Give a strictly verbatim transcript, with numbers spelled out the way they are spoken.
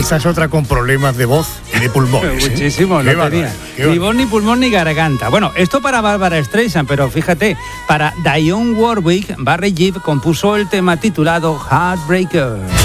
Esa es otra con problemas de voz y de pulmones. Muchísimo, ¿eh? no tenía. Ni voz, ni pulmón, ni garganta. Bueno, esto para Barbra Streisand, pero fíjate, para Dionne Warwick, Barry Gibb compuso el tema titulado Heartbreaker.